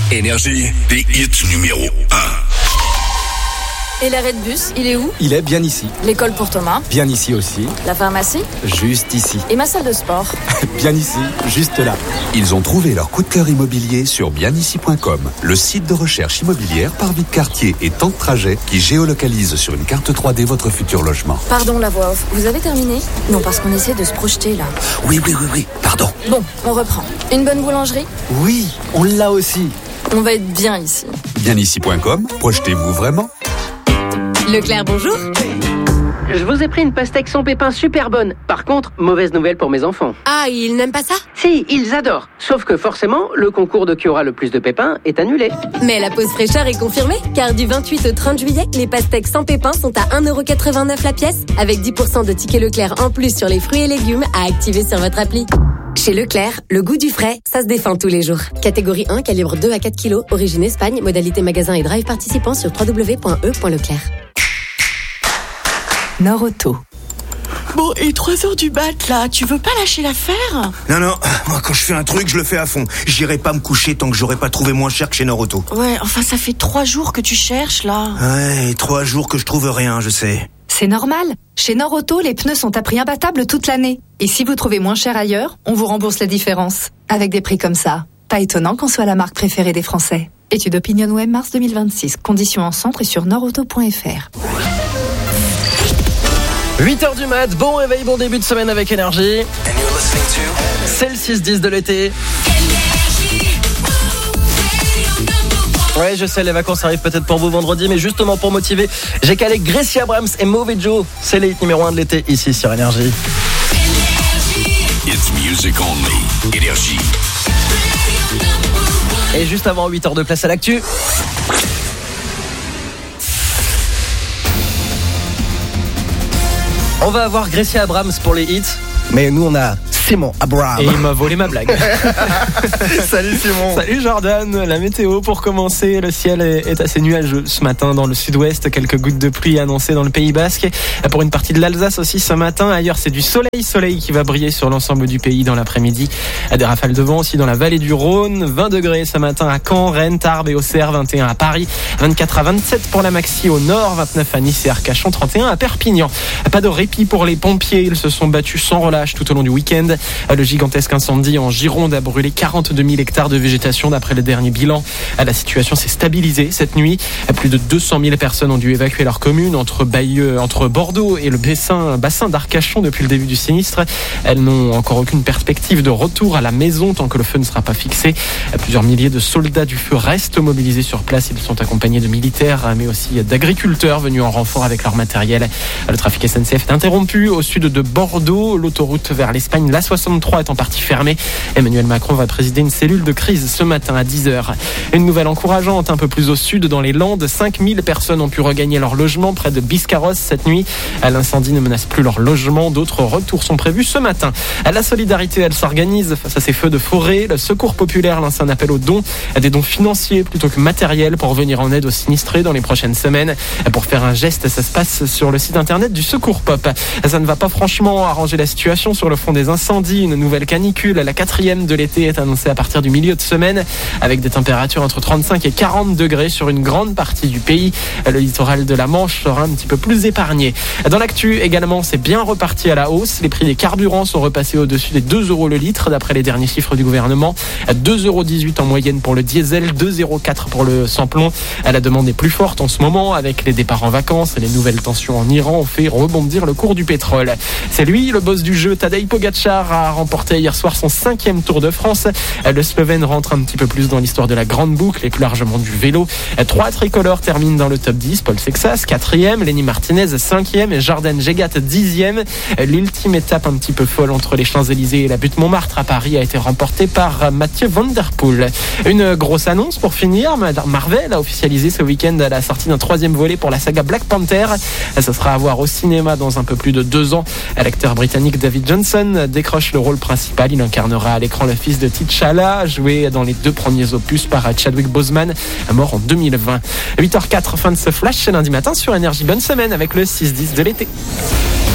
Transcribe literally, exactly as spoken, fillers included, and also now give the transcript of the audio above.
Énergie, des hits numéro un. Et l'arrêt de bus, il est où? Il est bien ici. L'école pour Thomas? Bien ici aussi. La pharmacie? Juste ici. Et ma salle de sport? Bien ici, juste là. Ils ont trouvé leur coup de cœur immobilier sur bien ici point com, le site de recherche immobilière par vie de quartier et temps de trajet qui géolocalise sur une carte trois D votre futur logement. Pardon la voix off, vous avez terminé? Non, parce qu'on essaie de se projeter là. Oui, oui, oui, oui, pardon. Bon, on reprend. Une bonne boulangerie? Oui, on l'a aussi. On va être bien ici. bien ici point com, projetez-vous vraiment. Leclerc, bonjour. Je vous ai pris une pastèque sans pépins super bonne. Par contre, mauvaise nouvelle pour mes enfants. Ah, ils n'aiment pas ça? Si, ils adorent. Sauf que forcément, le concours de qui aura le plus de pépins est annulé. Mais la pause fraîcheur est confirmée, car du vingt-huit au trente juillet, les pastèques sans pépins sont à un euro quatre-vingt-neuf la pièce, avec dix pour cent de tickets Leclerc en plus sur les fruits et légumes à activer sur votre appli. Chez Leclerc, le goût du frais, ça se défend tous les jours. Catégorie un, calibre deux à quatre kilos, origine Espagne, modalité magasin et drive participant sur w w w point e point leclerc. Nord Auto. Bon, et trois heures du mat, là, tu veux pas lâcher l'affaire? Non, non, moi, quand je fais un truc, je le fais à fond. J'irai pas me coucher tant que j'aurai pas trouvé moins cher que chez Nord Auto. Ouais, enfin, ça fait trois jours que tu cherches, là. Ouais, trois jours que je trouve rien, je sais. C'est normal. Chez Nord Auto, les pneus sont à prix imbattable toute l'année. Et si vous trouvez moins cher ailleurs, on vous rembourse la différence. Avec des prix comme ça, pas étonnant qu'on soit la marque préférée des Français. Étude OpinionWay mars deux mille vingt-six. Conditions en centre et sur nord auto point f r. huit heures du mat, bon réveil, bon début de semaine avec Énergie. C'est le six dix de l'été. Ouais, je sais, les vacances arrivent peut-être pour vous vendredi, mais justement pour motiver, j'ai calé Gracie Abrams et Mauvais Joe. C'est les hits numéro un de l'été ici sur Énergie. It's music only. Énergie. Et juste avant huit heures de place à l'actu. On va avoir Gracie Abrams pour les hits, mais nous on a Simon Abraham. Et il m'a volé ma blague. Salut Simon. Salut Jordan. La météo pour commencer, le ciel est assez nuageux ce matin dans le sud-ouest, quelques gouttes de pluie annoncées dans le Pays Basque. Pour une partie de l'Alsace aussi ce matin, ailleurs c'est du soleil, soleil qui va briller sur l'ensemble du pays dans l'après-midi. Des rafales de vent aussi dans la vallée du Rhône, vingt degrés ce matin à Caen, Rennes, Tarbes et Auxerre, vingt et un à Paris, vingt-quatre à vingt-sept pour la maxi au nord, vingt-neuf à Nice et Arcachon, trente et un à Perpignan. Pas de répit pour les pompiers, ils se sont battus sans relâche tout au long du week-end. Le gigantesque incendie en Gironde a brûlé quarante-deux mille hectares de végétation d'après le dernier bilan. La situation s'est stabilisée cette nuit. Plus de deux cent mille personnes ont dû évacuer leur commune entre Bayeux, entre Bordeaux et le bassin, bassin d'Arcachon depuis le début du sinistre. Elles n'ont encore aucune perspective de retour à la maison tant que le feu ne sera pas fixé. Plusieurs milliers de soldats du feu restent mobilisés sur place. Ils sont accompagnés de militaires mais aussi d'agriculteurs venus en renfort avec leur matériel. Le trafic S N C F est interrompu au sud de Bordeaux. L'autoroute vers l'Espagne, l'A soixante-trois, est en partie fermée. Emmanuel Macron va présider une cellule de crise ce matin à dix heures. Une nouvelle encourageante un peu plus au sud dans les Landes. cinq mille personnes ont pu regagner leur logement près de Biscarrosse cette nuit. L'incendie ne menace plus leur logement. D'autres retours sont prévus ce matin. La solidarité, elle s'organise face à ces feux de forêt. Le Secours populaire lance un appel aux dons, à des dons financiers plutôt que matériels pour venir en aide aux sinistrés dans les prochaines semaines. Pour faire un geste, ça se passe sur le site internet du Secours Pop. Ça ne va pas franchement arranger la situation sur le front des incendies. Une nouvelle canicule, la quatrième de l'été, est annoncée à partir du milieu de semaine avec des températures entre trente-cinq et quarante degrés sur une grande partie du pays. Le littoral de la Manche sera un petit peu plus épargné. Dans l'actu également, c'est bien reparti à la hausse. Les prix des carburants sont repassés au-dessus des deux euros le litre d'après les derniers chiffres du gouvernement. deux euros dix-huit en moyenne pour le diesel, deux euros quatre pour le sans-plomb. La demande est plus forte en ce moment avec les départs en vacances et les nouvelles tensions en Iran ont fait rebondir le cours du pétrole. C'est lui, le boss du jeu. Tadej Pogačar a remporté hier soir son cinquième Tour de France. Le Slovène rentre un petit peu plus dans l'histoire de la grande boucle et plus largement du vélo. Trois tricolores terminent dans le top dix. Paul Sexas, quatrième. Lenny Martinez, cinquième. Et Jordan Jegat, dixième. L'ultime étape un petit peu folle entre les Champs-Élysées et la butte Montmartre à Paris a été remportée par Mathieu Van Der Poel. Une grosse annonce pour finir. Marvel a officialisé ce week-end la sortie d'un troisième volet pour la saga Black Panther. Ça sera à voir au cinéma dans un peu plus de deux ans. L'acteur britannique David Johnson décroche le rôle principal. Il incarnera à l'écran le fils de T'Challa, joué dans les deux premiers opus par Chadwick Boseman, mort en deux mille vingt. huit heures quatre, fin de ce flash lundi matin sur Énergie. Bonne semaine avec le six dix de l'été.